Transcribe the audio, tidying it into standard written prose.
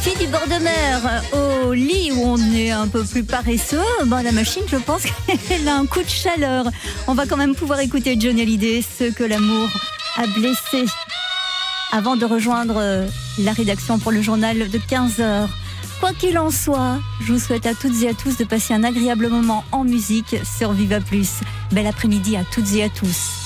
Fille du bord de mer, au lit où on est un peu plus paresseux, la machine, je pense qu'elle a un coup de chaleur. On va quand même pouvoir écouter Johnny Hallyday, ce que l'amour a blessé. Avant de rejoindre la rédaction pour le journal de 15h. Quoi qu'il en soit, je vous souhaite à toutes et à tous de passer un agréable moment en musique sur Viva Plus. Bel après-midi à toutes et à tous.